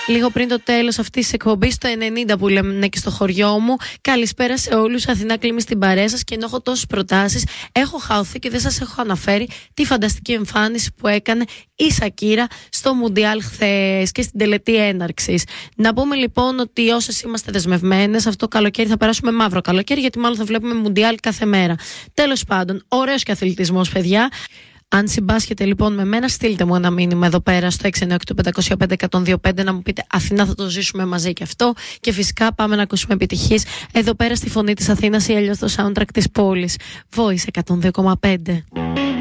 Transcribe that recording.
λίγο πριν το τέλος αυτής της εκπομπής, το 90 που λέμε και στο χωριό μου. Καλησπέρα σε όλους. Αθηνά Κλίμη στην παρέα σας. Και ενώ έχω τόσες προτάσεις, έχω χαωθεί και δεν σας έχω αναφέρει τη φανταστική εμφάνιση που έκανε η Σακύρα στο Μουντιάλ χθες και στην τελετή έναρξης. Να πούμε λοιπόν ότι όσες είμαστε δεσμευμένες, αυτό το καλοκαίρι θα περάσουμε μαύρο καλοκαίρι, γιατί μάλλον θα βλέπουμε Μουντιάλ κάθε μέρα. Τέλος πάντων, ωραίος και αθλητισμός, παιδιά. Αν συμπάσχετε λοιπόν με μένα, στείλτε μου ένα μήνυμα εδώ πέρα στο 698-505-125 να μου πείτε Αθηνά, θα το ζήσουμε μαζί και αυτό. Και φυσικά πάμε να ακούσουμε επιτυχίες εδώ πέρα στη Φωνή της Αθήνας ή αλλιώς το soundtrack της πόλης. Voice 102,5.